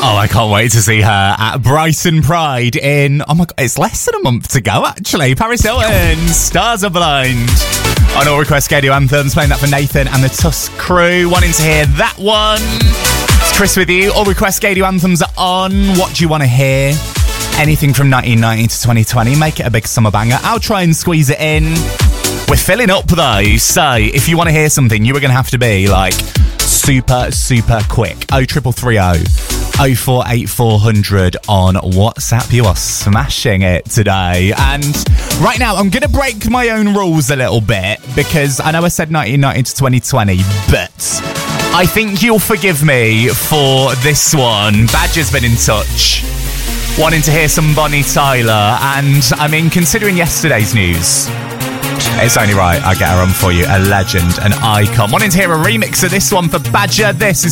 Oh, I can't wait to see her at Brighton Pride in, oh my God, it's less than a month to go, actually. Paris Hilton, Stars Are Blind. On All Request Radio Anthems, playing that for Nathan and the Tusk crew. Wanting to hear that one. It's Chris with you. All Request Radio Anthems are on. What do you want to hear? Anything from 1990 to 2020. Make it a big summer banger. I'll try and squeeze it in. We're filling up, though. So, if you want to hear something, you are going to have to be, like, super quick. 0330 048400 on WhatsApp. You are smashing it today. And right now, I'm going to break my own rules a little bit because I know I said 1990 to 2020, but I think you'll forgive me for this one. Badger's been in touch, wanting to hear some Bonnie Tyler. And, I mean, considering yesterday's news, it's only right I get her on for you. A legend, an icon. Wanting to hear a remix of this one for Badger. This is